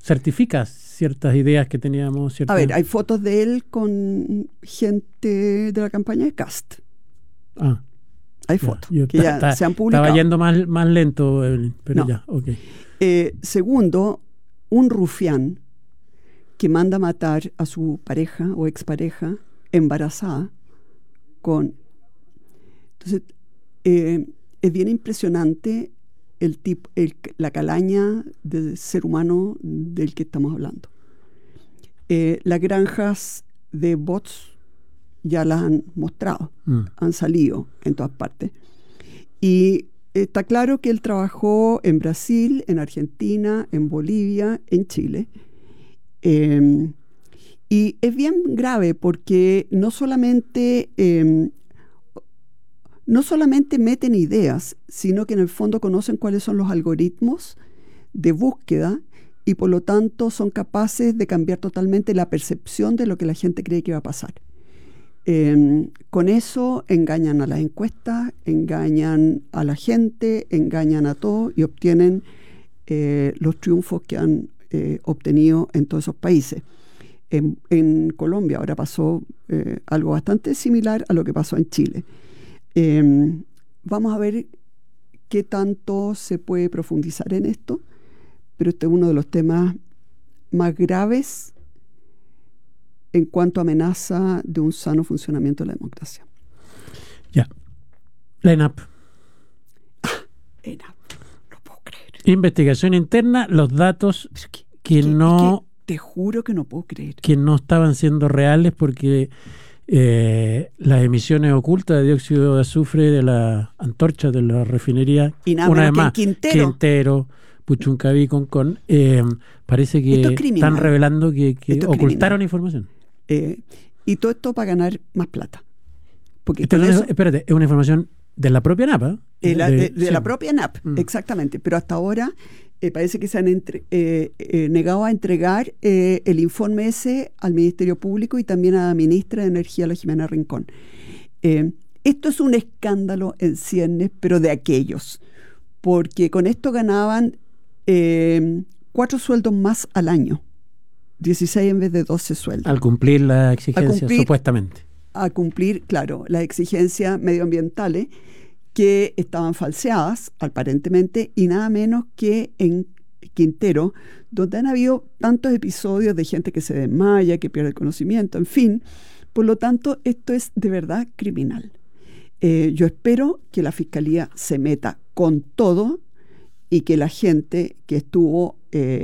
certifica ciertas ideas que teníamos. A ver, hay fotos de él con gente de la campaña de Kast. Hay fotos que ya se han publicado. Estaba yendo más lento, pero no. Ya, ok. Segundo, un rufián que manda a matar a su pareja o expareja embarazada Entonces, es bien impresionante la calaña de ser humano del que estamos hablando. Las granjas de bots ya las han mostrado, han salido en todas partes. Y está claro que él trabajó en Brasil, en Argentina, en Bolivia, en Chile. Y es bien grave porque no solamente meten ideas, sino que en el fondo conocen cuáles son los algoritmos de búsqueda y por lo tanto son capaces de cambiar totalmente la percepción de lo que la gente cree que va a pasar. Con eso engañan a las encuestas, engañan a la gente, engañan a todos y obtienen los triunfos que han obtenido en todos esos países. En Colombia ahora pasó algo bastante similar a lo que pasó en Chile. Vamos a ver qué tanto se puede profundizar en esto, pero este es uno de los temas más graves en cuanto a amenaza de un sano funcionamiento de la democracia. Ya. La ENAP. ENAP, no puedo creer. Investigación interna, los datos te juro que no puedo creer. Que no estaban siendo reales porque las emisiones ocultas de dióxido de azufre de las antorchas de la refinería, y nada una vez más más, Quintero, Puchuncaví, Concón, parece que están revelando que ocultaron información. Y todo esto para ganar más plata. Porque espérate, es una información de la propia NAP. De la propia NAP, exactamente. Pero hasta ahora parece que se han negado a entregar el informe ese al Ministerio Público y también a la ministra de Energía, la Jimena Rincón. Esto es un escándalo en ciernes, pero de aquellos. Porque con esto ganaban 4 sueldos más al año. 16 en vez de 12 sueldos. Al cumplir la exigencia, supuestamente. A cumplir, claro, las exigencias medioambientales que estaban falseadas, aparentemente, y nada menos que en Quintero, donde han habido tantos episodios de gente que se desmaya, que pierde el conocimiento, en fin. Por lo tanto, esto es de verdad criminal. Yo espero que la Fiscalía se meta con todo y que la gente que estuvo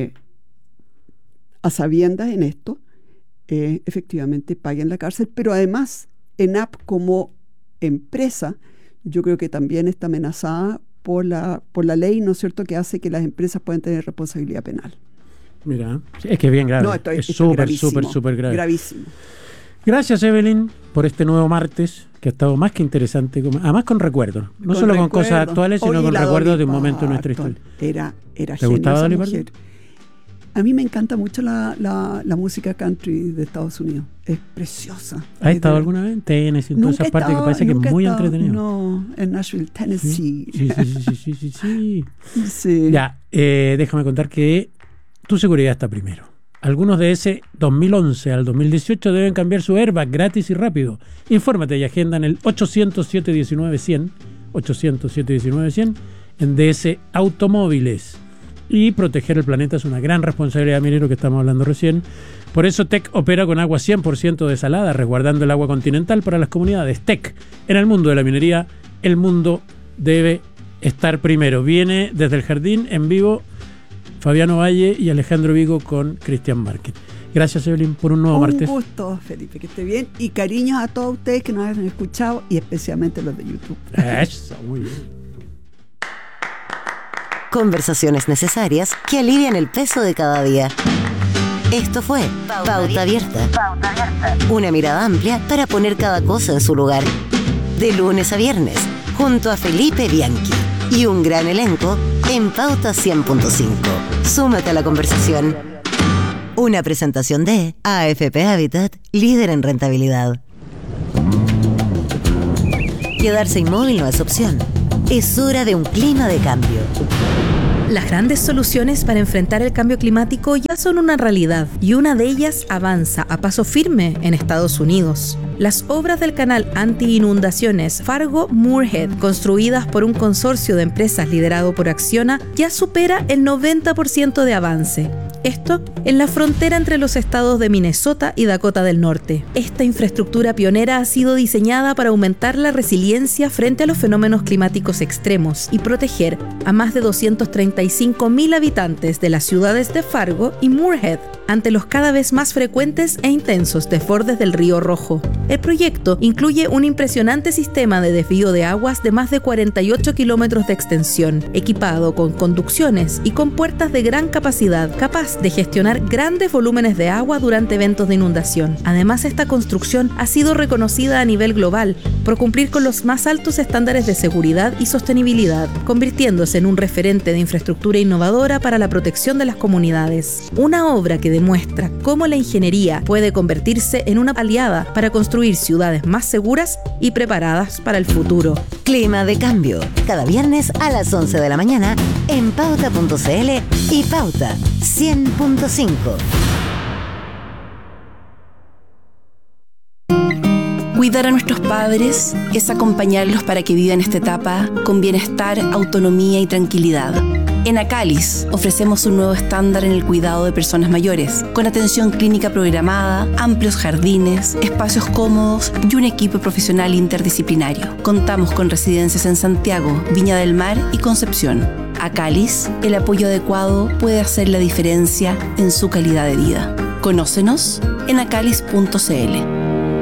a sabiendas en esto, efectivamente pague en la cárcel, pero además ENAP como empresa, yo creo que también está amenazada por la ley, ¿no es cierto?, que hace que las empresas puedan tener responsabilidad penal. Mira, es que es bien grave. No, es súper grave. Gravísimo. Gracias, Evelyn, por este nuevo martes, que ha estado más que interesante, además con recuerdos, no solo con cosas actuales, sino con recuerdos de un momento de nuestra historia. Era ¿Te gustaba Dolly Parton? A mí me encanta mucho la música country de Estados Unidos. Es preciosa. ¿Has estado alguna vez en Tennessee, en todas esas partes que parece que es muy entretenido? No, en Nashville, Tennessee. Sí. Ya, déjame contar que tu seguridad está primero. Algunos de ese 2011 al 2018 deben cambiar su airbag gratis y rápido. Infórmate y agenda en el 800-719-100, 800-719-100 en DS Automóviles. Y proteger el planeta es una gran responsabilidad, mire lo que estamos hablando recién. Por eso TEC opera con agua 100% desalada, resguardando el agua continental para las comunidades. TEC, en el mundo de la minería, el mundo debe estar primero. Viene desde el jardín en vivo Fabiano Valle y Alejandro Vigo con Cristian Márquez. Gracias, Evelyn, por un nuevo martes. Un gusto, Felipe, que esté bien. Y cariños a todos ustedes que nos han escuchado y especialmente los de YouTube. Eso, muy bien. Conversaciones necesarias que alivian el peso de cada día. Esto fue Pauta Abierta. Una mirada amplia para poner cada cosa en su lugar. De lunes a viernes, junto a Felipe Bianchi y un gran elenco en Pauta 100.5. Súmate a la conversación. Una presentación de AFP Habitat, líder en rentabilidad. Quedarse inmóvil no es opción. Es hora de un clima de cambio. Las grandes soluciones para enfrentar el cambio climático ya son una realidad y una de ellas avanza a paso firme en Estados Unidos. Las obras del canal anti-inundaciones Fargo-Moorhead, construidas por un consorcio de empresas liderado por Acciona, ya supera el 90% de avance. Esto en la frontera entre los estados de Minnesota y Dakota del Norte. Esta infraestructura pionera ha sido diseñada para aumentar la resiliencia frente a los fenómenos climáticos extremos y proteger a más de 235.000 habitantes de las ciudades de Fargo y Moorhead ante los cada vez más frecuentes e intensos desbordes del Río Rojo. El proyecto incluye un impresionante sistema de desvío de aguas de más de 48 kilómetros de extensión, equipado con conducciones y con puertas de gran capacidad, capaz de gestionar grandes volúmenes de agua durante eventos de inundación. Además, esta construcción ha sido reconocida a nivel global por cumplir con los más altos estándares de seguridad y sostenibilidad, convirtiéndose en un referente de infraestructura innovadora para la protección de las comunidades. Una obra que demuestra cómo la ingeniería puede convertirse en una aliada para construir ciudades más seguras y preparadas para el futuro. Clima de cambio, cada viernes a las 11 de la mañana en pauta.cl y Pauta 100.5. Cuidar a nuestros padres es acompañarlos para que vivan esta etapa con bienestar, autonomía y tranquilidad. En Acalis ofrecemos un nuevo estándar en el cuidado de personas mayores, con atención clínica programada, amplios jardines, espacios cómodos y un equipo profesional interdisciplinario. Contamos con residencias en Santiago, Viña del Mar y Concepción. Acalis, el apoyo adecuado puede hacer la diferencia en su calidad de vida. Conócenos en acalis.cl.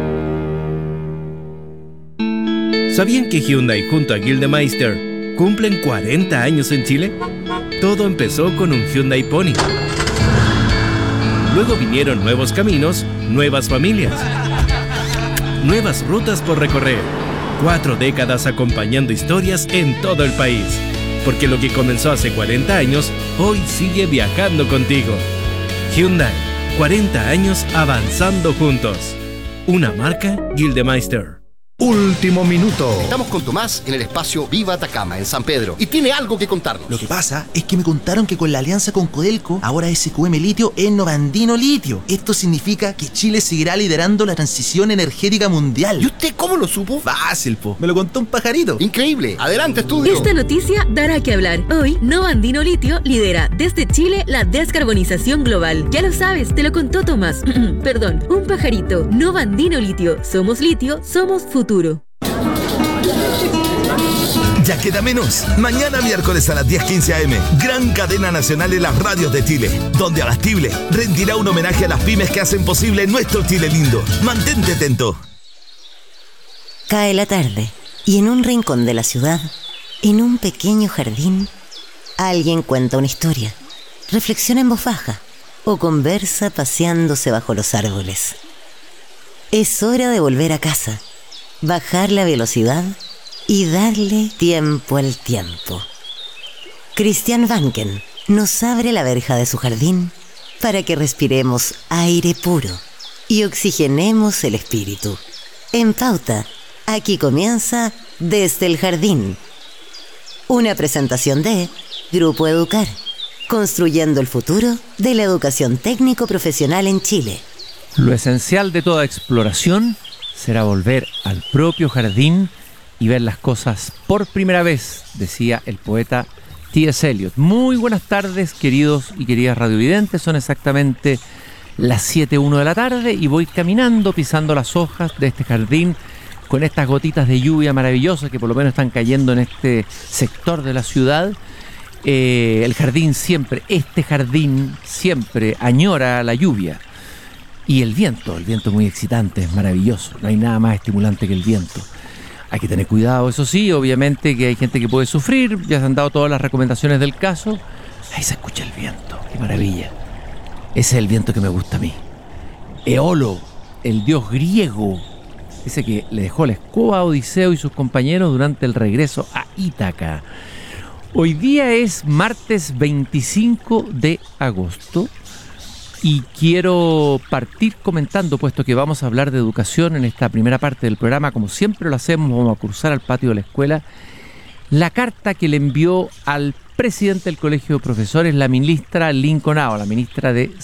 ¿Sabían que Hyundai junto a Gildemeister cumplen 40 años en Chile? Todo empezó con un Hyundai Pony. Luego vinieron nuevos caminos, nuevas familias, nuevas rutas por recorrer. 4 décadas acompañando historias en todo el país. Porque lo que comenzó hace 40 años, hoy sigue viajando contigo. Hyundai, 40 años avanzando juntos. Una marca Gildemeister. Último minuto. Estamos con Tomás en el espacio Viva Atacama, en San Pedro, y tiene algo que contarnos. Lo que pasa es que me contaron que con la alianza con Codelco, ahora SQM Litio es Novandino Litio. Esto significa que Chile seguirá liderando la transición energética mundial. ¿Y usted cómo lo supo? Fácil, po. Me lo contó un pajarito. Increíble. Adelante, estudio. Esta noticia dará que hablar. Hoy, Novandino Litio lidera desde Chile la descarbonización global. Ya lo sabes, te lo contó Tomás. Perdón, un pajarito. Novandino Litio. Somos litio, somos futuro. Ya queda menos. Mañana miércoles a las 10:15 a.m. Gran cadena nacional en las radios de Chile, donde Abastible rendirá un homenaje a las pymes que hacen posible nuestro Chile lindo. Mantente atento. Cae la tarde y en un rincón de la ciudad, en un pequeño jardín, alguien cuenta una historia, reflexiona en voz baja o conversa paseándose bajo los árboles. Es hora de volver a casa, bajar la velocidad y darle tiempo al tiempo. Christian Vanken nos abre la verja de su jardín para que respiremos aire puro y oxigenemos el espíritu. En Pauta, aquí comienza Desde el Jardín. Una presentación de Grupo Educar, construyendo el futuro de la educación técnico-profesional en Chile. Lo esencial de toda exploración será volver al propio jardín y ver las cosas por primera vez, decía el poeta T.S. Eliot. Muy buenas tardes, queridos y queridas radiovidentes. Son exactamente las 7:01 de la tarde y voy caminando, pisando las hojas de este jardín con estas gotitas de lluvia maravillosas que por lo menos están cayendo en este sector de la ciudad. El jardín siempre, este jardín siempre añora la lluvia. Y el viento es muy excitante, es maravilloso. No hay nada más estimulante que el viento. Hay que tener cuidado, eso sí, obviamente que hay gente que puede sufrir. Ya se han dado todas las recomendaciones del caso. Ahí se escucha el viento, qué maravilla. Ese es el viento que me gusta a mí. Eolo, el dios griego, ese que le dejó la escoba a Odiseo y sus compañeros durante el regreso a Ítaca. Hoy día es martes 25 de agosto. Y quiero partir comentando, puesto que vamos a hablar de educación en esta primera parte del programa, como siempre lo hacemos, vamos a cruzar al patio de la escuela, la carta que le envió al presidente del Colegio de Profesores, la ministra Lincoln Ao, la ministra de